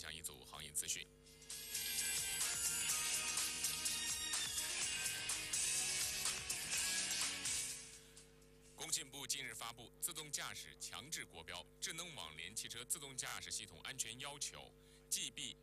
享一组行业资讯。工信部近日发布《自动驾驶强制国标智能网联汽车自动驾驶系统安全要求》GB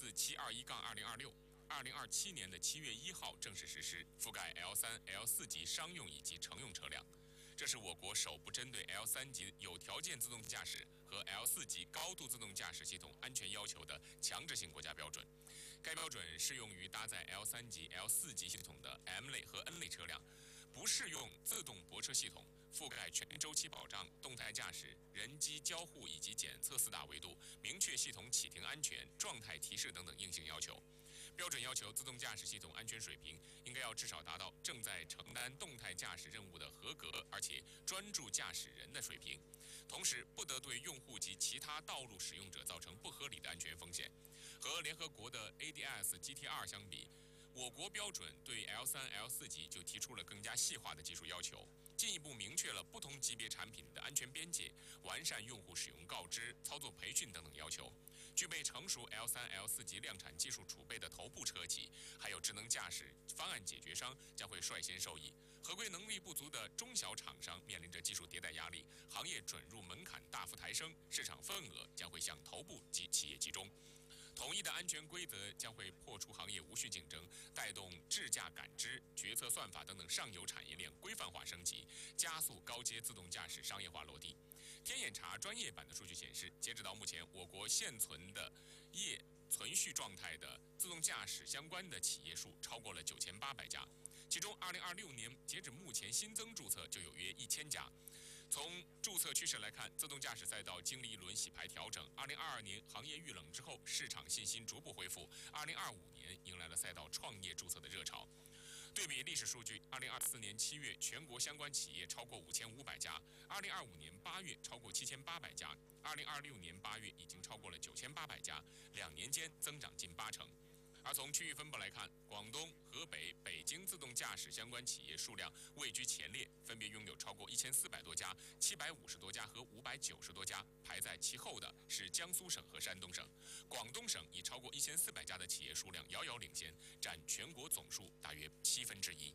44721-2026，2027年的7月1号正式实施，覆盖 L3、L4级商用以及乘用车辆。这是我国首部针对 L3级有条件自动驾驶和 L4级高度自动驾驶系统安全要求的强制性国家标准。该标准适用于搭载 L3级、L4级系统的 M 类和 N 类车辆，不适用自动泊车系统，覆盖全周期保障、动态驾驶、人机交互以及检测4大维度，明确系统启停安全、状态提示等等硬性要求。标准要求自动驾驶系统安全水平应该要至少达到正在承担动态驾驶任务的合格而且专注驾驶人的水平，同时不得对用户及其他道路使用者造成不合理的安全风险。和联合国的 ADS GT2 相比，我国标准对 L3、L4级就提出了更加细化的技术要求，进一步明确了不同级别产品的安全边界，完善用户使用告知、操作培训等等要求。具备成熟 L3、L4级量产技术储备的头部车企，还有智能驾驶方案解决商将会率先受益。合规能力不足的中小厂商面临着技术迭代压力，行业准入门槛大幅抬升，市场份额将会向头部及企业集中。统一的安全规则将会破除行业无序竞争，带动智驾感知、决策算法等等上游产业链规范化升级，加速高阶自动驾驶商业化落地。天眼查专业版的数据显示，截止到目前，我国现存的业存续状态的自动驾驶相关的企业数超过了9800家，其中2026年截止目前新增注册就有约1000家。从注册趋势来看，自动驾驶赛道经历一轮洗牌调整。2022年行业遇冷之后，市场信心逐步恢复。2025年迎来了赛道创业注册的热潮。对比历史数据，2024年7月全国相关企业超过5500家，2025年8月超过7800家，2026年8月已经超过了9800家，2年间增长近80%。而从区域分布来看，广东、河北、北京自动驾驶相关企业数量位居前列，分别拥有超过1400多家、750多家和590多家。排在其后的是江苏省和山东省。广东省以超过1400家的企业数量遥遥领先，占全国总数大约1/7。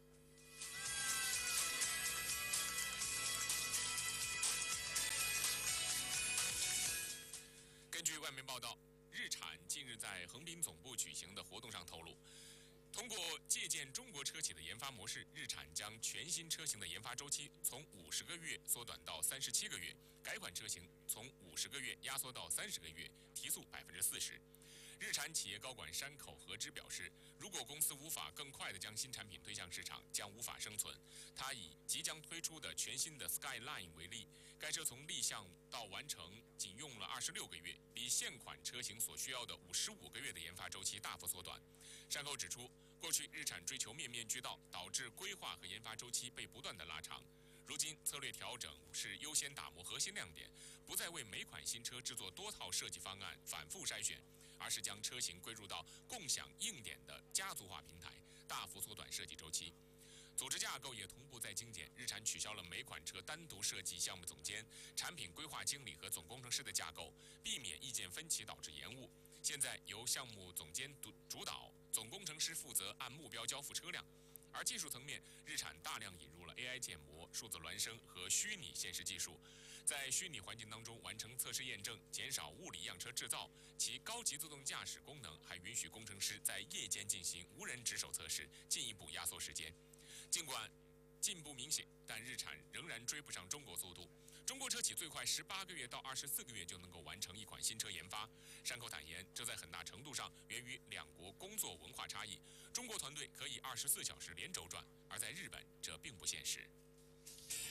根据外媒报道，日产近日在横滨总部举行的活动上透露，通过借鉴中国车企的研发模式，日产将全新车型的研发周期从50个月缩短到37个月，改款车型从50个月压缩到30个月，提速40%。日产企业高管山口和之表示，如果公司无法更快地将新产品推向市场，将无法生存。他以即将推出的全新的 Skyline 为例，该车从立项到完成仅用了26个月，比现款车型所需要的55个月的研发周期大幅缩短。山口指出，过去日产追求面面俱到，导致规划和研发周期被不断的拉长。如今策略调整是优先打磨核心亮点，不再为每款新车制作多套设计方案反复筛选，而是将车型归入到共享硬点的家族化平台，大幅缩短设计周期。组织架构也同步在精简，日产取消了每款车单独设计项目总监、产品规划经理和总工程师的架构，避免意见分歧导致延误。现在由项目总监主导，总工程师负责按目标交付车辆。而技术层面，日产大量引入了 AI 建模、数字孪生和虚拟现实技术，在虚拟环境当中完成测试验证，减少物理样车制造。其高级自动驾驶功能还允许工程师在夜间进行无人值守测试，进一步压缩时间。尽管进步明显，但日产仍然追不上中国速度。中国车企最快18个月到24个月就能够完成一款新车研发。山口坦言，这在很大程度上源于两国工作文化差异。中国团队可以24小时连轴转，而在日本这并不现实。